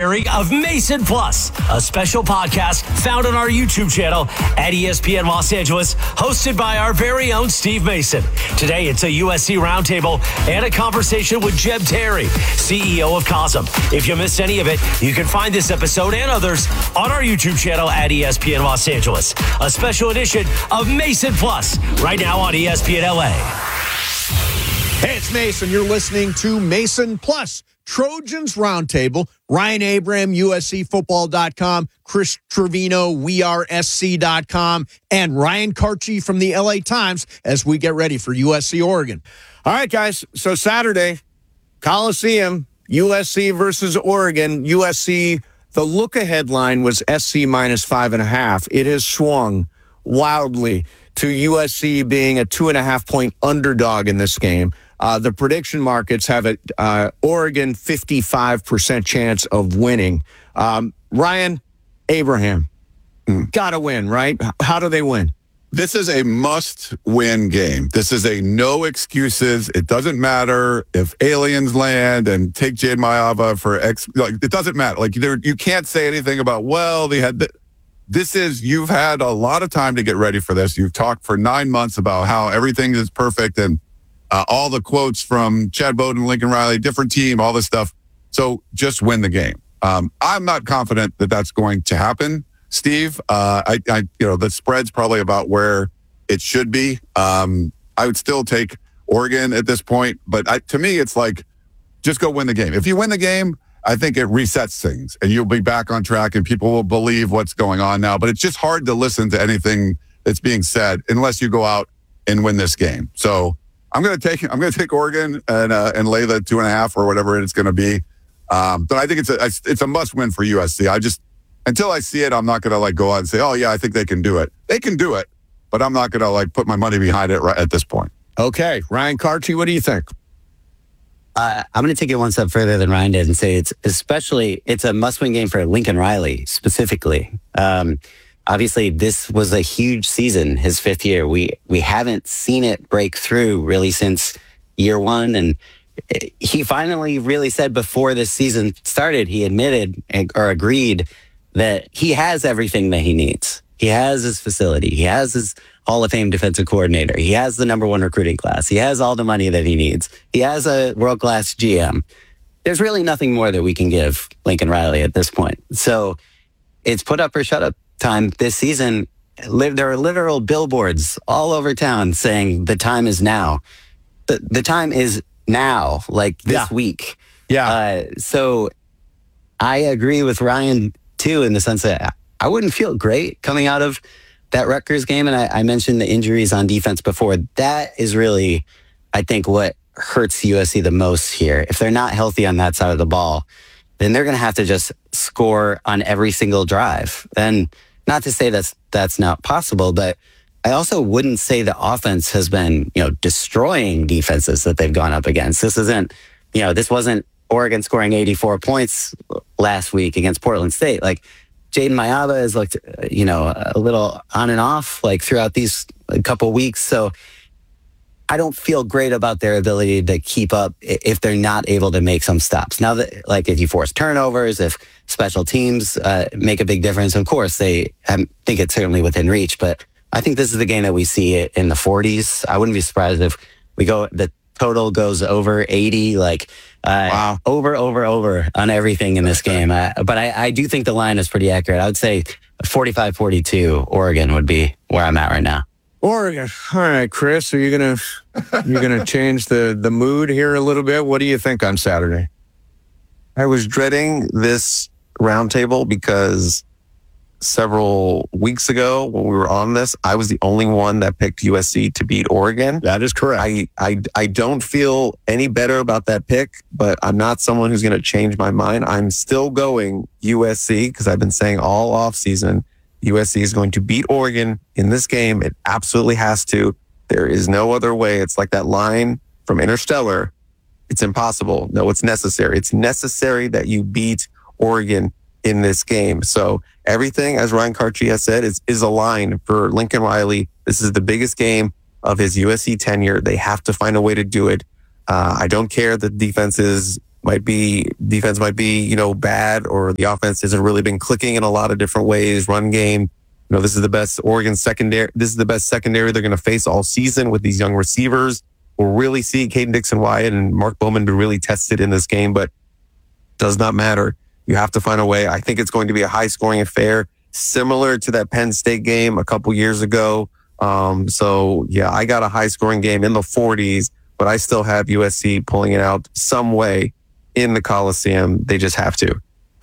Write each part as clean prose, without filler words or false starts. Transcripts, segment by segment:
Terry of Mason Plus, a special podcast found on our YouTube channel at ESPN Los Angeles, hosted by our very own Steve Mason. Today, it's a USC roundtable and a conversation with Jeb Terry, CEO of Cosm. If you missed any of it, you can find this episode and others on our YouTube channel at ESPN Los Angeles. A special edition of Mason Plus, right now on ESPN LA. Hey, it's Mason. You're listening to Mason Plus, Trojans Roundtable. Ryan Abraham, USCFootball.com, Chris Trevino, WeAreSC.com, and Ryan Karchi from the LA Times as we get ready for USC Oregon. All right, guys. So Saturday, Coliseum, USC versus Oregon. USC, the look-ahead line was SC minus 5.5. It has swung wildly to USC being a 2.5-point underdog in this game. The prediction markets have it Oregon 55% chance of winning. Ryan Abraham, gotta win, right? How do they win? This is a must-win game. This is a no excuses. It doesn't matter if aliens land and take Jade Mayava for it doesn't matter. Like you can't say anything about, well, they had this is, you've had a lot of time to get ready for this. You've talked for 9 months about how everything is perfect and all the quotes from Chad Bowden, Lincoln Riley, different team, all this stuff. So just win the game. I'm not confident that that's going to happen, Steve. The spread's probably about where it should be. I would still take Oregon at this point, but to me, it's like, just go win the game. If you win the game, I think it resets things and you'll be back on track and people will believe what's going on now. But it's just hard to listen to anything that's being said unless you go out and win this game. So I'm going to take Oregon and lay the 2.5 or whatever it's going to be. But I think it's a must win for USC. Until I see it, I'm not going to go out and say, oh yeah, I think they can do it. They can do it, but I'm not going to put my money behind it right at this point. Okay, Ryan Karchi, what do you think? I'm going to take it one step further than Ryan did and say it's a must-win game for Lincoln Riley specifically. Obviously, this was a huge season, his 5th year. We haven't seen it break through really since year one. And he finally really said before this season started, he admitted or agreed that he has everything that he needs. He has his facility. He has his Hall of Fame defensive coordinator. He has the #1 recruiting class. He has all the money that he needs. He has a world-class GM. There's really nothing more that we can give Lincoln Riley at this point. So it's put up or shut up time this season. There are literal billboards all over town saying the time is now. The time is now, this week. Yeah. So I agree with Ryan, too, in the sense that I wouldn't feel great coming out of that Rutgers game. And I mentioned the injuries on defense before. That is really, I think, what hurts USC the most here. If they're not healthy on that side of the ball, then they're going to have to just score on every single drive. And not to say that's not possible, but I also wouldn't say the offense has been, destroying defenses that they've gone up against. This wasn't Oregon scoring 84 points last week against Portland State. Jaden Mayava has looked, a little on and off throughout these couple weeks. So I don't feel great about their ability to keep up if they're not able to make some stops. Now that, if you force turnovers, if special teams make a big difference, of course, I think it's certainly within reach. But I think this is the game that we see it in the 40s. I wouldn't be surprised if the total goes over 80, wow. over on everything in this game. But I do think the line is pretty accurate. I would say 45-42 Oregon would be where I'm at right now. Oregon. All right, Chris, are you gonna change the mood here a little bit? What do you think on Saturday? I was dreading this roundtable because several weeks ago when we were on this, I was the only one that picked USC to beat Oregon. That is correct. I don't feel any better about that pick, but I'm not someone who's going to change my mind. I'm still going USC because I've been saying all offseason USC is going to beat Oregon in this game. It absolutely has to. There is no other way. It's like that line from Interstellar. It's impossible. No, it's necessary. It's necessary that you beat Oregon in this game. So everything, as Ryan Karchi has said, is aligned for Lincoln Riley. This is the biggest game of his USC tenure. They have to find a way to do it. I don't care that defense is defense might be, bad, or the offense hasn't really been clicking in a lot of different ways. Run game, this is the best Oregon secondary. This is the best secondary they're going to face all season with these young receivers. We'll really see Caden Dixon-Wyatt and Mark Bowman be really tested in this game, but does not matter. You have to find a way. I think it's going to be a high-scoring affair, similar to that Penn State game a couple years ago. I got a high-scoring game in the 40s, but I still have USC pulling it out some way in the Coliseum. They just have to.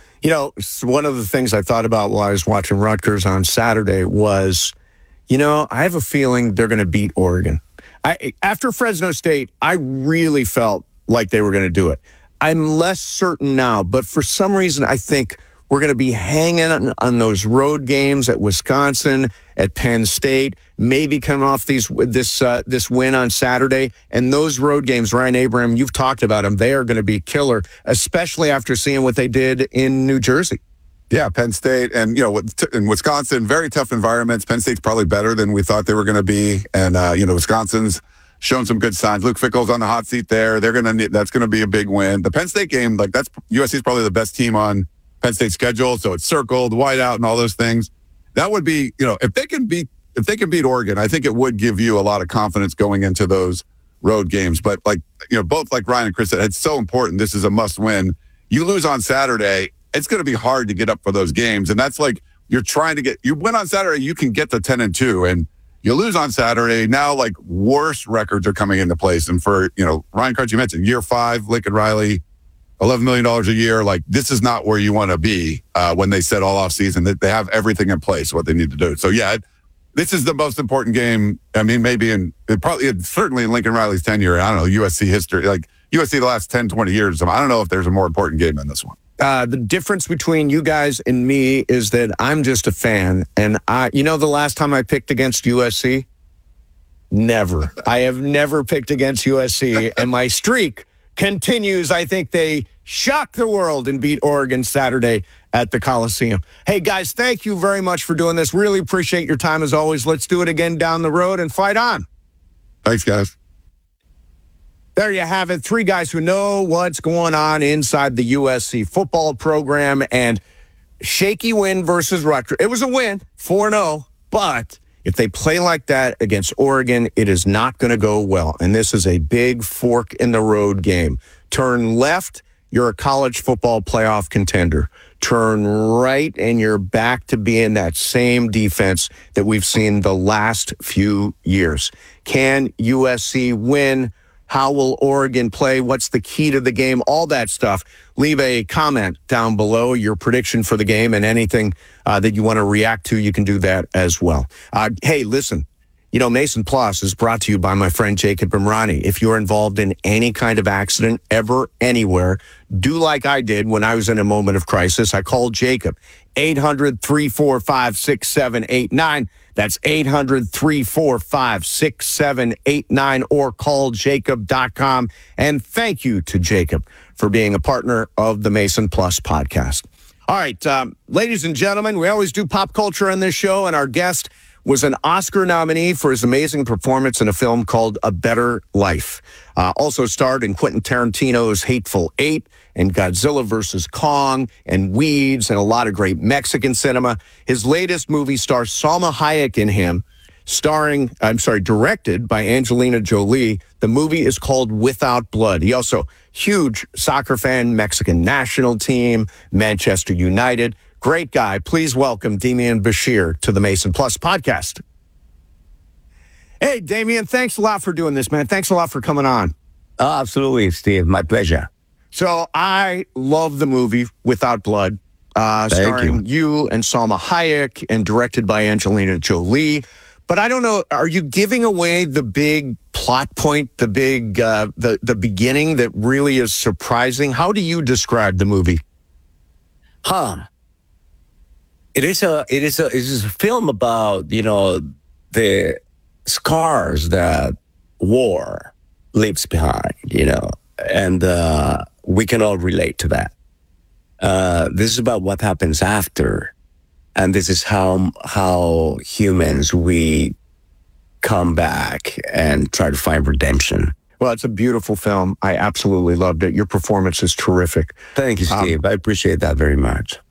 One of the things I thought about while I was watching Rutgers on Saturday was, I have a feeling they're going to beat Oregon. After Fresno State, I really felt like they were going to do it. I'm less certain now, but for some reason, I think we're going to be hanging on those road games at Wisconsin, at Penn State, maybe coming off this win on Saturday. And those road games, Ryan Abraham, you've talked about them. They are going to be killer, especially after seeing what they did in New Jersey. Yeah, Penn State and, in Wisconsin, very tough environments. Penn State's probably better than we thought they were going to be. And, Wisconsin's shown some good signs. Luke Fickell's on the hot seat there. That's going to be a big win. The Penn State game, USC's probably the best team on Penn State's schedule. So it's circled, whiteout, and all those things. That would be, if they can beat Oregon, I think it would give you a lot of confidence going into those road games. But both like Ryan and Chris said, it's so important. This is a must win. You lose on Saturday, it's going to be hard to get up for those games. And that's you're trying to you win on Saturday, you can get to 10-2, and you lose on Saturday. Now, worse records are coming into place. And for, Ryan Karch, you mentioned year 5, Lincoln Riley, $11 million a year. This is not where you want to be when they said all off season that they have everything in place, what they need to do. So yeah, this is the most important game. I mean, certainly in Lincoln Riley's tenure. I don't know, USC history, USC the last 10, 20 years. I don't know if there's a more important game than this one. The difference between you guys and me is that I'm just a fan. And the last time I picked against USC? Never. I have never picked against USC. And my streak continues. I think they shocked the world and beat Oregon Saturday at the Coliseum. Hey, guys, thank you very much for doing this. Really appreciate your time as always. Let's do it again down the road and fight on. Thanks, guys. There you have it. 3 guys who know what's going on inside the USC football program, and shaky win versus Rutgers. It was a win, 4-0, but if they play like that against Oregon, it is not going to go well. And this is a big fork in the road game. Turn left, you're a college football playoff contender. Turn right, and you're back to being that same defense that we've seen the last few years. Can USC win? How will Oregon play? What's the key to the game? All that stuff. Leave a comment down below, your prediction for the game, and anything that you want to react to, you can do that as well. Hey, listen, Mason Plus is brought to you by my friend Jacob Imrani. If you're involved in any kind of accident ever, anywhere, do like I did when I was in a moment of crisis. I called Jacob, 800-345-6789. That's 800-345-6789, or call jacob.com. And thank you to Jacob for being a partner of the Mason Plus podcast. All right, ladies and gentlemen, we always do pop culture on this show, and our guest was an Oscar nominee for his amazing performance in a film called A Better Life. Also starred in Quentin Tarantino's Hateful Eight and Godzilla vs. Kong and Weeds and a lot of great Mexican cinema. His latest movie stars Salma Hayek in him, directed by Angelina Jolie. The movie is called Without Blood. He also, huge soccer fan, Mexican national team, Manchester United. Great guy. Please welcome Demian Bashir to the Mason Plus podcast. Hey, Demian, thanks a lot for doing this, man. Thanks a lot for coming on. Oh, absolutely, Steve. My pleasure. So I love the movie Without Blood, starring you and Salma Hayek and directed by Angelina Jolie. But I don't know, are you giving away the big plot point, the big, the beginning that really is surprising? How do you describe the movie? It is a film about, the scars that war leaves behind, and we can all relate to that. This is about what happens after, and this is how humans, we come back and try to find redemption Well, it's a beautiful film. I absolutely loved it. Your performance is terrific. Thank you, Steve. I appreciate that very much.